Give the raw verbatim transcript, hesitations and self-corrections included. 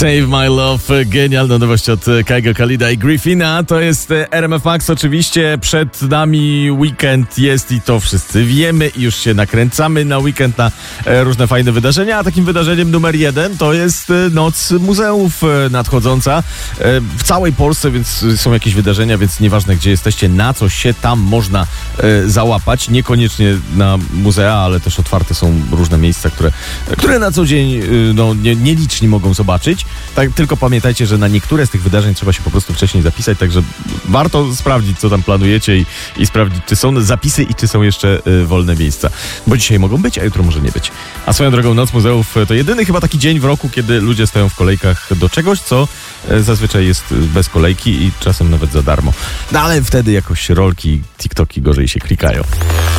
Save My Love, genialna nowość od Kaigo Khalida i Griffina. To jest R M F Max, oczywiście przed nami weekend jest i to wszyscy wiemy i już się nakręcamy na weekend na różne fajne wydarzenia, a takim wydarzeniem numer jeden to jest Noc Muzeów nadchodząca w całej Polsce, więc są jakieś wydarzenia, więc nieważne gdzie jesteście, na coś się tam można załapać, niekoniecznie na muzea, ale też otwarte są różne miejsca, które, które na co dzień no, nie, nieliczni mogą zobaczyć. Tak, tylko pamiętajcie, że na niektóre z tych wydarzeń trzeba się po prostu wcześniej zapisać, także warto sprawdzić, co tam planujecie i, i sprawdzić, czy są zapisy i czy są jeszcze y, wolne miejsca. Bo dzisiaj mogą być, a jutro może nie być. A swoją drogą Noc Muzeów to jedyny chyba taki dzień w roku, kiedy ludzie stoją w kolejkach do czegoś, co y, zazwyczaj jest bez kolejki i czasem nawet za darmo. No ale wtedy jakoś rolki, TikToki gorzej się klikają.